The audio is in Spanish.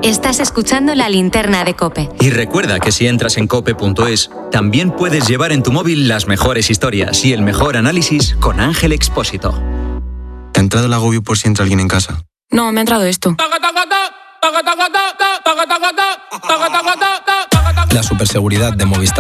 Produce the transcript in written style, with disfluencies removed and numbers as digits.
Estás escuchando La Linterna de COPE. Y recuerda que si entras en cope.es, también puedes llevar en tu móvil las mejores historias y el mejor análisis con Ángel Expósito. ¿Te ha entrado el agobio por si entra alguien en casa? No, me ha entrado esto. La superseguridad de Movistar